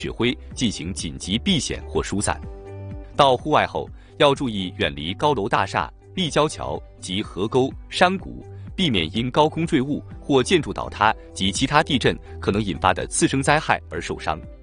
雪灰进行紧急避险或疏散。到户外后，要注意远离高楼大厦、立交桥及河沟、山谷，避免因高空坠物或建筑倒塌及其他地震可能引发的次生灾害而受伤。